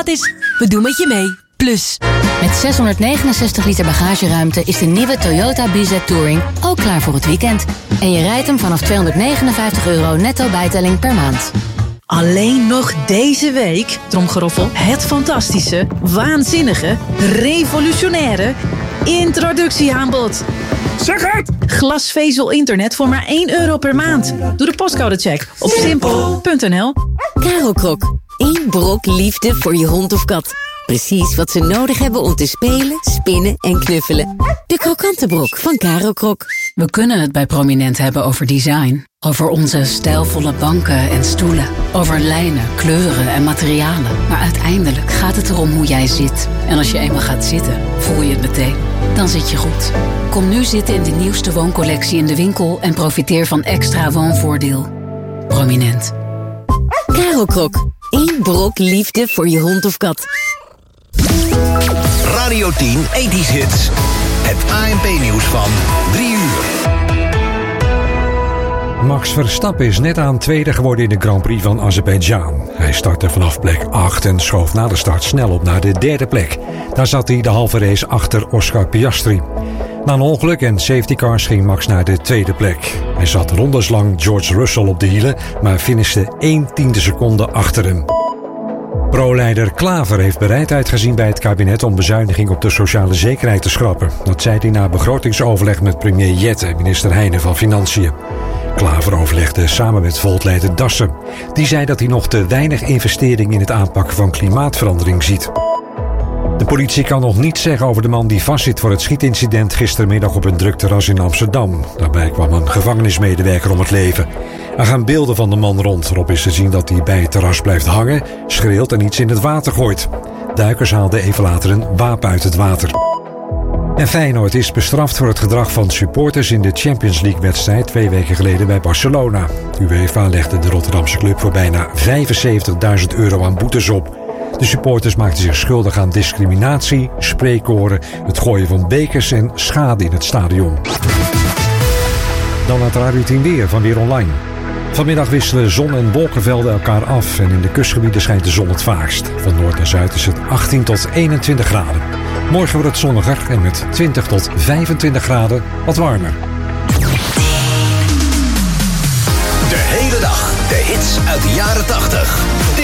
gratis. We doen met je mee. Plus. Met 669 liter bagageruimte is de nieuwe Toyota BZ Touring ook klaar voor het weekend. En je rijdt hem vanaf €259 netto bijtelling per maand. Alleen nog deze week, tromgeroffel, het fantastische, waanzinnige, revolutionaire introducieaanbod. Zeg het! Glasvezel internet voor maar €1 per maand. Doe de postcodecheck op simpel.nl. Caro Krok. 1 brok liefde voor je hond of kat. Precies wat ze nodig hebben om te spelen, spinnen en knuffelen. De krokante brok van Caro Krok. We kunnen het bij Prominent hebben over design. Over onze stijlvolle banken en stoelen. Over lijnen, kleuren en materialen. Maar uiteindelijk gaat het erom hoe jij zit. En als je eenmaal gaat zitten, voel je het meteen. Dan zit je goed. Kom nu zitten in de nieuwste wooncollectie in de winkel en profiteer van extra woonvoordeel. Prominent. Caro Krok. 1 brok liefde voor je hond of kat. Radio 10 80's Hits. Het ANP-nieuws van 3 uur. Max Verstappen is net aan tweede geworden in de Grand Prix van Azerbeidzjan. Hij startte vanaf plek 8 en schoof na de start snel op naar de derde plek. Daar zat hij de halve race achter Oscar Piastri. Na een ongeluk en safety cars ging Max naar de tweede plek. Hij zat rondeslang George Russell op de hielen, maar finishte 1/10 seconde achter hem. Pro-leider Klaver heeft bereidheid gezien bij het kabinet om bezuiniging op de sociale zekerheid te schrappen. Dat zei hij na begrotingsoverleg met premier Jette en minister Heijnen van Financiën. Klaver overlegde samen met Volt-leider Dassen. Die zei dat hij nog te weinig investering in het aanpakken van klimaatverandering ziet. De politie kan nog niets zeggen over de man die vastzit voor het schietincident gistermiddag op een druk terras in Amsterdam. Daarbij kwam een gevangenismedewerker om het leven. Er gaan beelden van de man rond. Erop is te zien dat hij bij het terras blijft hangen, schreeuwt en iets in het water gooit. Duikers haalden even later een wapen uit het water. En Feyenoord is bestraft voor het gedrag van supporters in de Champions League-wedstrijd 2 weken geleden bij Barcelona. UEFA legde de Rotterdamse club voor bijna €75.000 aan boetes op. De supporters maakten zich schuldig aan discriminatie, spreekkoren, het gooien van bekers en schade in het stadion. Dan het Radio 10 weer van Weer Online. Vanmiddag wisselen zon- en wolkenvelden elkaar af en in de kustgebieden schijnt de zon het vaakst. Van noord naar zuid is het 18 tot 21 graden. Morgen wordt het zonniger en met 20 tot 25 graden wat warmer. De hele dag de hits uit de jaren 80.